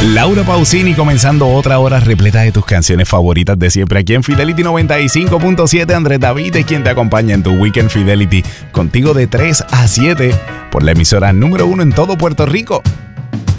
Laura Pausini comenzando otra hora repleta de tus canciones favoritas de siempre aquí en Fidelity 95.7. Andrés David es quien te acompaña en tu Weekend Fidelity, contigo de 3 a 7 por la emisora número 1 en todo Puerto Rico.